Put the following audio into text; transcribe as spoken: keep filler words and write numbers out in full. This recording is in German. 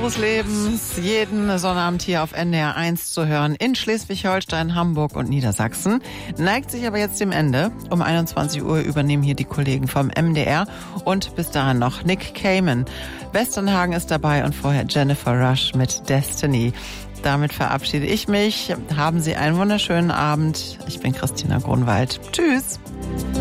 unseres Lebens jeden Sonnabend hier auf N D R eins zu hören in Schleswig-Holstein, Hamburg und Niedersachsen. Neigt sich aber jetzt dem Ende. Um einundzwanzig Uhr übernehmen hier die Kollegen vom M D R und bis dahin noch Nick Cayman. Westernhagen ist dabei und vorher Jennifer Rush mit Destiny. Damit verabschiede ich mich. Haben Sie einen wunderschönen Abend. Ich bin Christina Grunwald. Tschüss.